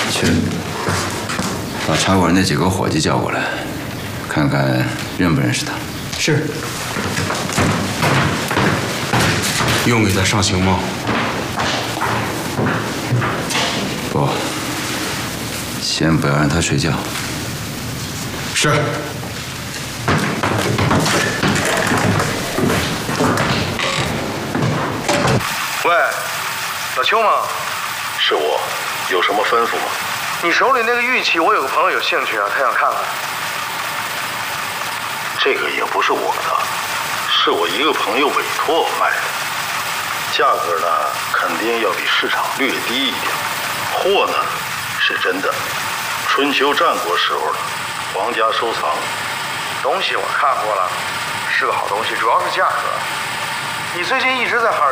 去，把茶馆那几个伙计叫过来，看看认不认识他。 是。 用给他上刑吗？ 不，先不要让他睡觉。 是。 喂，老邱吗？ 是我，有什么吩咐吗？ 你手里那个玉器，我有个朋友有兴趣啊，他想看看。 这个也不是我的，是我一个朋友委托我卖的，价格呢肯定要比市场略低一点。货呢是真的，春秋战国时候的皇家收藏。 东西我看过了，是个好东西，主要是价格。你最近一直在哈尔